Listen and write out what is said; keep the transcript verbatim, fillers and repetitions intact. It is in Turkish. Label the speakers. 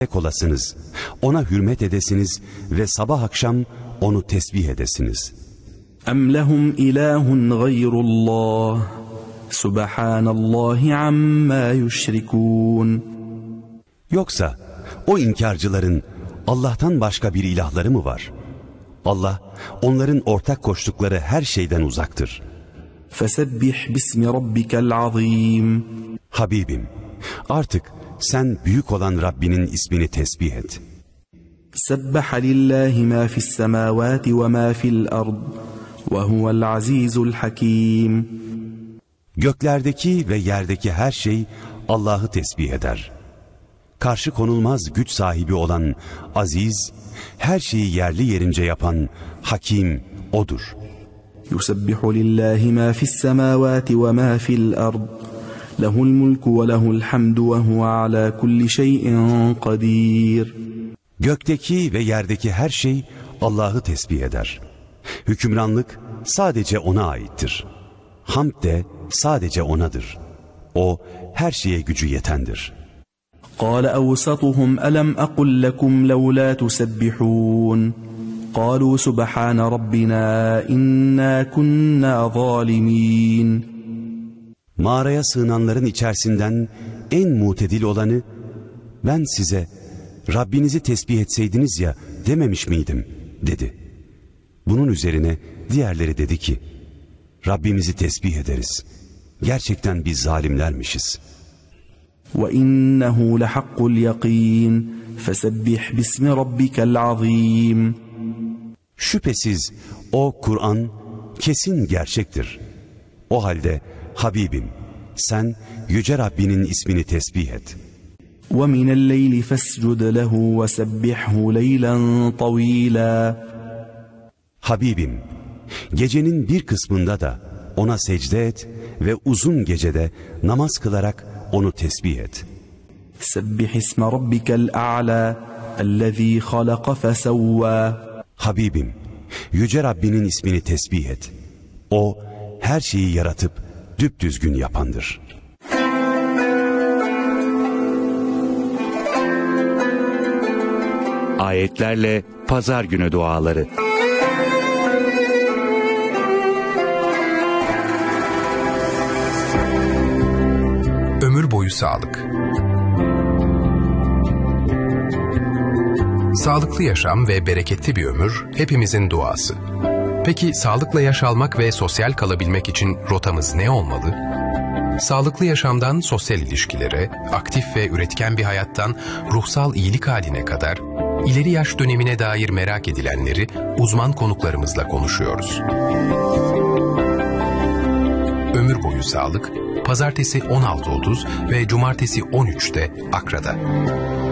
Speaker 1: olasınız, ona hürmet edesiniz ve sabah akşam onu tesbih edesiniz.
Speaker 2: اَمْ لَهُمْ اِلَٰهٌ غَيْرُ اللّٰهِ سُبْحَانَ اللّٰهِ عَمَّا يُشْرِكُونَ.
Speaker 1: Yoksa o inkarcıların Allah'tan başka bir ilahları mı var? Allah onların ortak koştukları her şeyden uzaktır.
Speaker 2: فَسَبِّحْ بِاسْمِ رَبِّكَ الْعَظِيمِ.
Speaker 1: Habibim, artık sen büyük olan Rabbinin ismini tesbih et.
Speaker 2: سَبَّحَ لِلّٰهِ مَا فِي السَّمَاوَاتِ وَمَا فِي الْأَرْضِ وَهُوَ الْعَز۪يزُ الْحَك۪يمُ.
Speaker 1: Göklerdeki ve yerdeki her şey Allah'ı tesbih eder. Karşı konulmaz güç sahibi olan aziz, her şeyi yerli yerince yapan hakim O'dur.
Speaker 2: يُسَبِّحُ لِلّٰهِ مَا فِي السَّمَاوَاتِ وَمَا فِي الْأَرْضِ لَهُ الْمُلْكُ وَلَهُ الْحَمْدُ وَهُوَ عَلَى كُلِّ شَيْءٍ قَدِيرٌ.
Speaker 1: Gökteki ve yerdeki her şey Allah'ı tesbih eder. Hükümranlık sadece O'na aittir. Hamd de sadece O'nadır. O her şeye gücü yetendir.
Speaker 2: قَالَ أَوْسَطُهُمْ أَلَمْ أَقُلْ لَكُمْ لَوْلَا تُسَبِّحُونَ قَالُوا سُبْحَانَ رَبِّنَا إِنَّا كُنَّا ظَالِمِينَ.
Speaker 1: Mağaraya sığınanların içerisinden en mutedil olanı, ben size Rabbinizi tesbih etseydiniz ya dememiş miydim dedi. Bunun üzerine diğerleri dedi ki, Rabbimizi tesbih ederiz. Gerçekten biz zalimlermişiz.
Speaker 2: وَإِنَّهُ لَحَقُّ الْيَقِينِ فَسَبِّحْ بِاسْمِ رَبِّكَ الْعَظِيمِ.
Speaker 1: Şüphesiz o Kur'an kesin gerçektir. O halde Habibim, sen Yüce Rabbinin ismini tesbih et.
Speaker 2: وَمِنَ اللَّيْلِ فَاسْجُدْ لَهُ وَسَبِّحْهُ لَيْلًا طَوِيلًا.
Speaker 1: Habibim, gecenin bir kısmında da ona secde et ve uzun gecede namaz kılarak onu tesbih et.
Speaker 2: سَبِّحِ اسْمَ رَبِّكَ الْأَعْلَى الَّذ۪ي خَلَقَ فَسَوَّى.
Speaker 1: Habibim, Yüce Rabbinin ismini tesbih et. O her şeyi yaratıp düpdüzgün yapandır.
Speaker 3: Ayetlerle Pazar Günü Duaları.
Speaker 4: Ömür boyu sağlık. Sağlıklı yaşam ve bereketli bir ömür hepimizin duası. Peki sağlıkla yaş almak ve sosyal kalabilmek için rotamız ne olmalı? Sağlıklı yaşamdan sosyal ilişkilere, aktif ve üretken bir hayattan ruhsal iyilik haline kadar ileri yaş dönemine dair merak edilenleri uzman konuklarımızla konuşuyoruz. Ömür boyu sağlık, Pazartesi on altı otuz ve Cumartesi on üçte Akra'da.